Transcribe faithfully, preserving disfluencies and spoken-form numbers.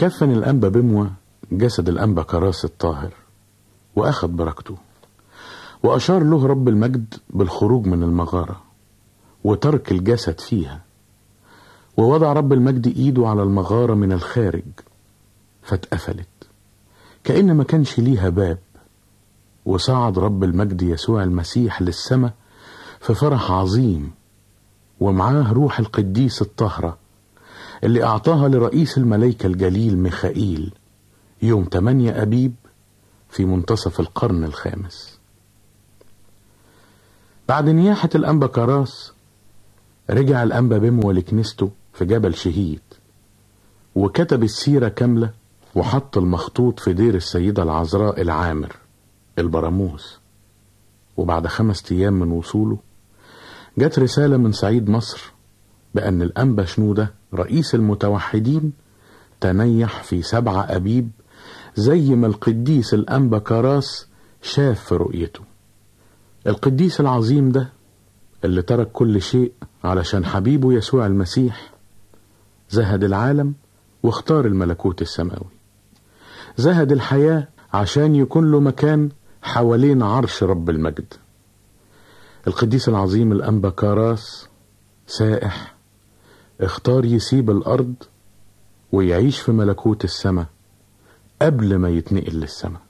كفن الأنبا بموى جسد الأنبا كراس الطاهر وأخذ بركته، وأشار له رب المجد بالخروج من المغارة وترك الجسد فيها، ووضع رب المجد إيده على المغارة من الخارج فاتقفلت كأن ما كانش ليها باب، وصعد رب المجد يسوع المسيح للسماء في فرح عظيم، ومعاه روح القديس الطاهرة اللي أعطاها لرئيس الملائكة الجليل ميخائيل يوم تمانية أبيب في منتصف القرن الخامس. بعد نياحة الأنبا كراس رجع الأنبا بموى لكنيسته في جبل شهيد، وكتب السيرة كاملة وحط المخطوط في دير السيدة العذراء العامر البراموس. وبعد خمس أيام من وصوله جت رسالة من صعيد مصر بأن الأنبا شنودة رئيس المتوحدين تنيح في سبعة أبيب زي ما القديس الأنبا كراس شاف في رؤيته. القديس العظيم ده اللي ترك كل شيء علشان حبيبه يسوع المسيح زهد العالم واختار الملكوت السماوي، زهد الحياة عشان يكون له مكان حوالين عرش رب المجد. القديس العظيم الأنبا كراس سائح اختار يسيب الأرض ويعيش في ملكوت السماء قبل ما يتنقل للسماء.